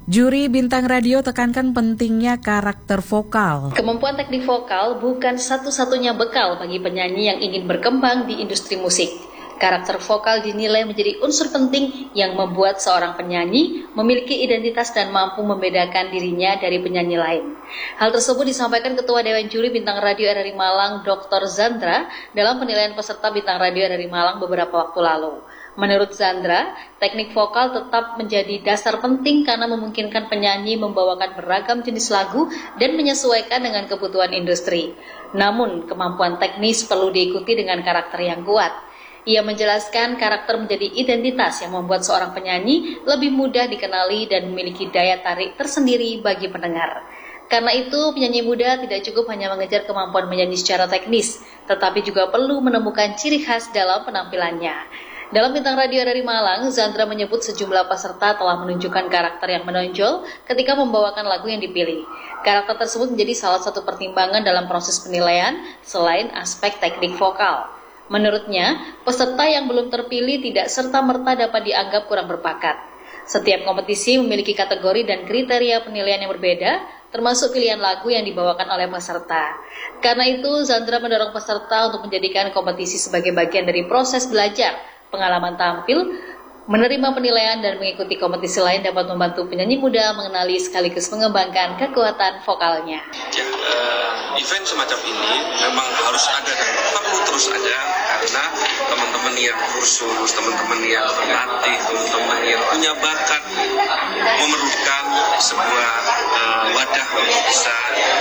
Juri Bintang Radio tekankan pentingnya karakter vokal. Kemampuan teknik vokal bukan satu-satunya bekal bagi penyanyi yang ingin berkembang di industri musik. Karakter vokal dinilai menjadi unsur penting yang membuat seorang penyanyi memiliki identitas dan mampu membedakan dirinya dari penyanyi lain. Hal tersebut disampaikan Ketua Dewan Juri Bintang Radio RRI Malang, Dr. Zandra, dalam penilaian peserta Bintang Radio RRI Malang beberapa waktu lalu. Menurut Zandra, teknik vokal tetap menjadi dasar penting karena memungkinkan penyanyi membawakan beragam jenis lagu dan menyesuaikan dengan kebutuhan industri. Namun, kemampuan teknis perlu diikuti dengan karakter yang kuat. Ia menjelaskan karakter menjadi identitas yang membuat seorang penyanyi lebih mudah dikenali dan memiliki daya tarik tersendiri bagi pendengar. Karena itu, penyanyi muda tidak cukup hanya mengejar kemampuan menyanyi secara teknis, tetapi juga perlu menemukan ciri khas dalam penampilannya. Dalam Bintang Radio RRI Malang, Zandra menyebut sejumlah peserta telah menunjukkan karakter yang menonjol ketika membawakan lagu yang dipilih. Karakter tersebut menjadi salah satu pertimbangan dalam proses penilaian selain aspek teknik vokal. Menurutnya, peserta yang belum terpilih tidak serta-merta dapat dianggap kurang berbakat. Setiap kompetisi memiliki kategori dan kriteria penilaian yang berbeda, termasuk pilihan lagu yang dibawakan oleh peserta. Karena itu, Zandra mendorong peserta untuk menjadikan kompetisi sebagai bagian dari proses belajar, pengalaman tampil, menerima penilaian dan mengikuti kompetisi lain dapat membantu penyanyi muda mengenali sekaligus mengembangkan kekuatan vokalnya. Ya, event semacam ini memang harus ada dan perlu terus ada karena teman-teman yang kursus, teman-teman yang berlatih, teman-teman yang punya bakat memerlukan sebuah wadah untuk bisa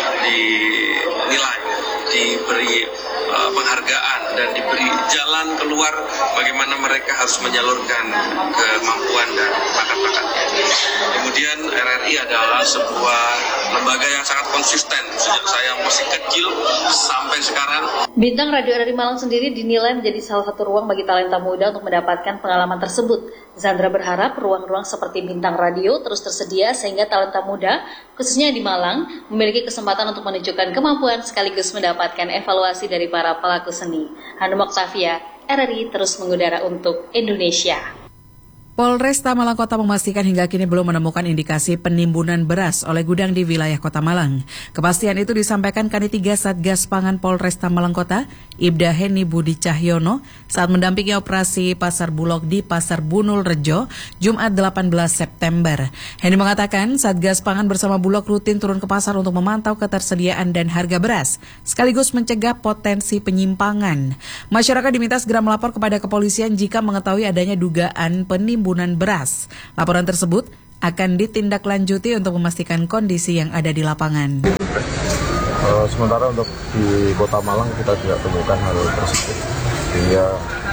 dinilai, diberi penghargaan dan diberi jalan keluar bagaimana mereka harus menyalurkan kemampuan dan bakat-bakatnya. Kemudian RRI adalah sebuah lembaga yang sangat konsisten sejak saya masih kecil sampai sekarang. Bintang Radio RRI Malang sendiri dinilai menjadi salah satu ruang bagi talenta muda untuk mendapatkan pengalaman tersebut. Zandra berharap ruang-ruang seperti Bintang Radio terus tersedia sehingga talenta muda, khususnya di Malang, memiliki kesempatan untuk menunjukkan kemampuan sekaligus mendapatkan evaluasi dari para pelaku seni. Hanum Oktavia, RRI terus mengudara untuk Indonesia. Polresta Malang Kota memastikan hingga kini belum menemukan indikasi penimbunan beras oleh gudang di wilayah Kota Malang. Kepastian itu disampaikan Kanit 3 Satgas Pangan Polresta Malang Kota, Ibda Heni Budi Cahyono, saat mendampingi operasi Pasar Bulog di Pasar Bunul Rejo, Jumat 18 September. Heni mengatakan Satgas Pangan bersama Bulog rutin turun ke pasar untuk memantau ketersediaan dan harga beras, sekaligus mencegah potensi penyimpangan. Masyarakat diminta segera melapor kepada kepolisian jika mengetahui adanya dugaan penimbunan beras. Laporan tersebut akan ditindaklanjuti untuk memastikan kondisi yang ada di lapangan. Sementara untuk di Kota Malang kita tidak temukan hal tersebut, sehingga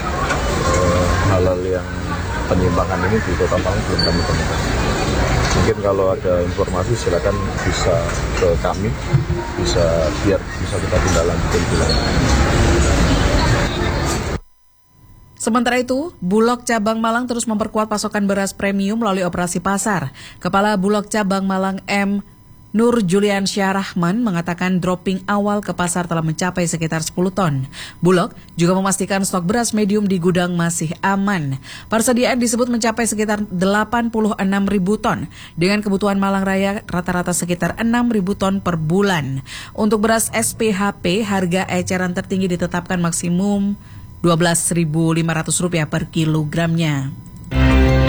hal-hal yang penyimpangan ini di Kota Malang belum kami temukan. Mungkin kalau ada informasi silakan bisa ke kami, biar bisa kita tindaklanjutin. Sementara itu, Bulog Cabang Malang terus memperkuat pasokan beras premium melalui operasi pasar. Kepala Bulog Cabang Malang M. Nur Julian Syarahman mengatakan dropping awal ke pasar telah mencapai sekitar 10 ton. Bulog juga memastikan stok beras medium di gudang masih aman. Persediaan disebut mencapai sekitar 86.000 ton, dengan kebutuhan Malang Raya rata-rata sekitar 6.000 ton per bulan. Untuk beras SPHP, harga eceran tertinggi ditetapkan maksimum Rp12.500 per kilogramnya.